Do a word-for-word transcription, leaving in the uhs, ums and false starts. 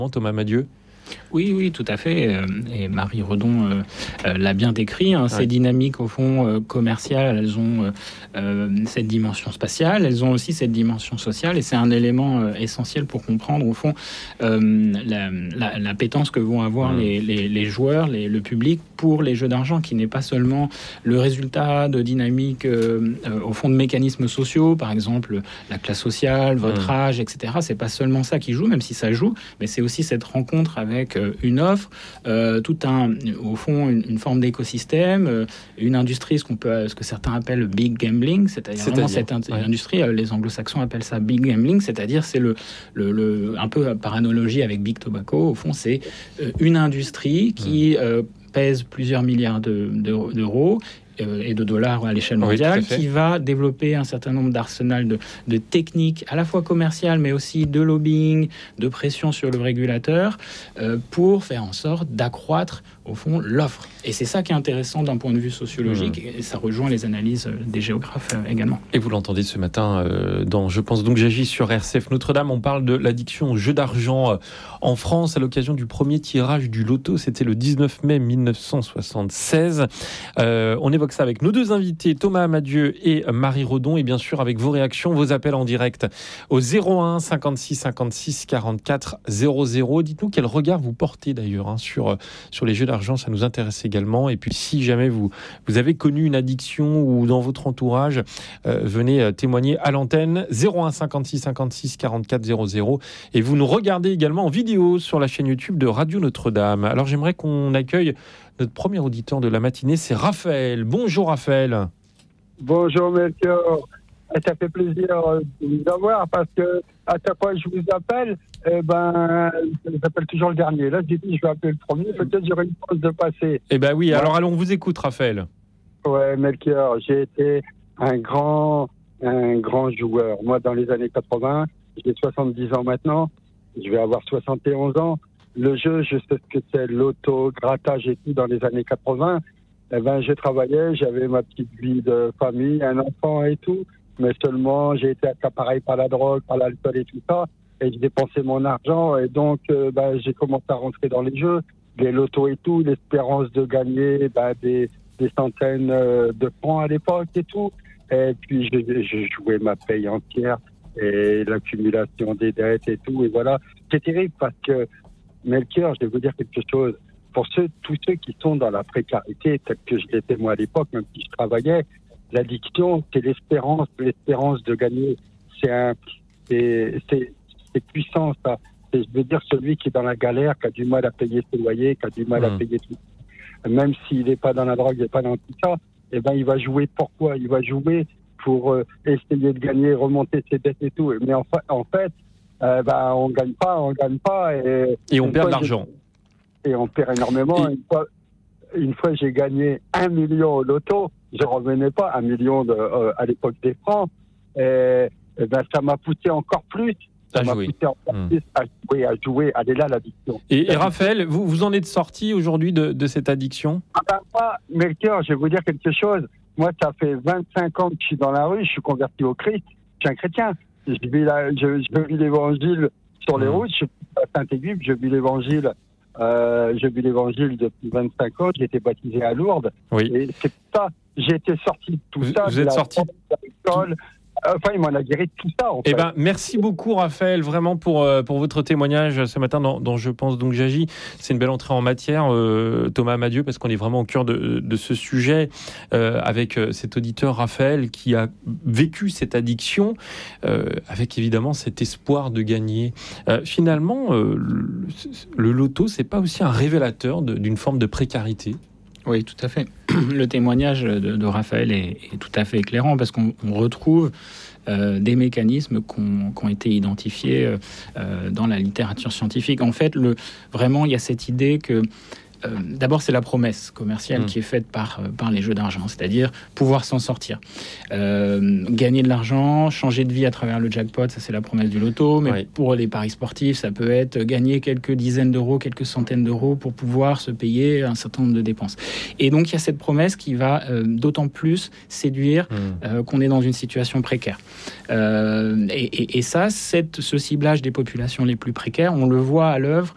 Thomas Madieu. Oui, oui, tout à fait. Et Marie Redon euh, euh, l'a bien décrit. Hein. Ces ouais. dynamiques, au fond, euh, commerciales, elles ont euh, euh, cette dimension spatiale, elles ont aussi cette dimension sociale. Et c'est un élément euh, essentiel pour comprendre, au fond, euh, la, la, l'appétence que vont avoir mmh. les, les, les joueurs, les, le public, pour les jeux d'argent, qui n'est pas seulement le résultat de dynamiques, euh, euh, au fond, de mécanismes sociaux, par exemple, la classe sociale, votre mmh. âge, et cetera. C'est pas seulement ça qui joue, même si ça joue, mais c'est aussi cette rencontre avec une offre, euh, tout un, au fond, une, une forme d'écosystème, euh, une industrie, ce qu'on peut, ce que certains appellent le big gambling, c'est-à-dire, c'est-à-dire vraiment cette ouais. industrie, euh, les anglo-saxons appellent ça big gambling, c'est-à-dire c'est le, le, le, un peu par analogie avec big tobacco, au fond, c'est euh, une industrie qui mmh. euh, pèse plusieurs milliards de, de, d'euros et de dollars à l'échelle mondiale, oui, qui va développer un certain nombre d'arsenals de, de techniques, à la fois commerciales, mais aussi de lobbying, de pression sur le régulateur, euh, pour faire en sorte d'accroître, au fond, l'offre. Et c'est ça qui est intéressant d'un point de vue sociologique, mmh. et ça rejoint les analyses des géographes euh, également. Et vous l'entendez ce matin euh, dans Je pense donc j'agis sur R C F Notre-Dame. On parle de l'addiction au jeu d'argent euh, en France à l'occasion du premier tirage du loto. C'était le dix-neuf mai dix-neuf cent soixante-seize. Euh, on évoque ça avec nos deux invités, Thomas Madieu et Marie Redon, et bien sûr avec vos réactions, vos appels en direct au zéro un cinquante-six cinquante-six quarante-quatre zéro zéro. Dites-nous quel regard vous portez d'ailleurs hein, sur, sur les jeux d'argent, ça nous intéresse également. Et puis si jamais vous, vous avez connu une addiction ou dans votre entourage, euh, venez euh, témoigner à l'antenne zéro un cinquante-six cinquante-six quarante-quatre zéro zéro. Et vous nous regardez également en vidéo sur la chaîne YouTube de Radio Notre-Dame. Alors j'aimerais qu'on accueille notre premier auditeur de la matinée, c'est Raphaël. Bonjour Raphaël. Bonjour Melchior. Ça fait plaisir de vous avoir parce que à chaque fois que je vous appelle, eh ben, j'appelle toujours le dernier. Là, j'ai dit je vais appeler le premier. Peut-être j'aurai une chance de passer. Eh ben oui. Ouais. Alors allons, on vous écoute, Raphaël. Ouais, Melchior. J'ai été un grand, un grand joueur. Moi, dans les années quatre-vingts, j'ai soixante-dix ans maintenant. Je vais avoir soixante et onze ans. Le jeu, je sais ce que c'est, l'auto, grattage et tout dans les années quatre-vingts. Eh ben, je travaillais, j'avais ma petite vie de famille, un enfant et tout, mais seulement j'ai été accaparé par la drogue, par l'alcool et tout ça, et je dépensais mon argent, et donc euh, ben, j'ai commencé à rentrer dans les jeux, les lotos et tout, l'espérance de gagner ben, des, des centaines de francs à l'époque et tout, et puis je, je jouais ma paye entière, et l'accumulation des dettes et tout, et voilà. C'est terrible parce que Melchior, je vais vous dire quelque chose. Pour ceux, tous ceux qui sont dans la précarité, tel que je l'étais moi à l'époque, même si je travaillais, l'addiction, c'est l'espérance, l'espérance de gagner. C'est un, c'est, c'est, c'est puissant, ça. C'est, je veux dire, celui qui est dans la galère, qui a du mal à payer ses loyers, qui a du mal mmh. à payer tout. Même s'il n'est pas dans la drogue, il n'est pas dans tout ça, eh ben, il va jouer pourquoi? Il va jouer pour euh, essayer de gagner, remonter ses dettes et tout. Mais en fait, en fait, Euh, bah, on gagne pas, on gagne pas. Et, et on perd de l'argent. Et on perd énormément. Et... Une, fois, une fois, j'ai gagné un million au loto. Je revenais pas un million de, euh, à l'époque des francs. Et, et ben, ça m'a poussé encore plus. Ça à m'a jouer. poussé encore mmh. plus à jouer, à jouer. Elle est là, l'addiction. Et, et Raphaël, vous, vous en êtes sorti aujourd'hui de, de cette addiction? Ah ben, moi, Melchior, je vais vous dire quelque chose. Moi, ça fait vingt-cinq ans que je suis dans la rue. Je suis converti au Christ. Je suis un chrétien. Je vis, la, je, je vis l'évangile sur les mmh. routes, je suis à Saint-Église, je vis l'évangile, euh, je vis l'évangile depuis vingt-cinq ans, j'ai été baptisé à Lourdes, oui. et c'est ça, j'ai été sorti de tout vous, ça, vous de êtes la sorti l'école, enfin il m'en a guéri de tout ça en eh fait. ben, merci beaucoup Raphaël, vraiment pour, euh, pour votre témoignage ce matin dans, dans Je pense donc j'agis. C'est une belle entrée en matière, euh, Thomas Madieu, parce qu'on est vraiment au cœur de, de ce sujet euh, avec cet auditeur Raphaël qui a vécu cette addiction euh, avec évidemment cet espoir de gagner. Euh, finalement, euh, le, le loto, c'est pas aussi un révélateur de, d'une forme de précarité? Oui, tout à fait. Le témoignage de, de Raphaël est, est tout à fait éclairant parce qu'on on retrouve euh, des mécanismes qui ont été identifiés euh, dans la littérature scientifique. En fait, le, vraiment, il y a cette idée que Euh, d'abord, c'est la promesse commerciale mmh. qui est faite par, par les jeux d'argent, c'est-à-dire pouvoir s'en sortir. Euh, gagner de l'argent, changer de vie à travers le jackpot, ça c'est la promesse du loto, mais oui. pour les paris sportifs, ça peut être gagner quelques dizaines d'euros, quelques centaines d'euros pour pouvoir se payer un certain nombre de dépenses. Et donc, il y a cette promesse qui va euh, d'autant plus séduire mmh. euh, qu'on est dans une situation précaire. Euh, et, et, et ça, cette, ce ciblage des populations les plus précaires, on le voit à l'œuvre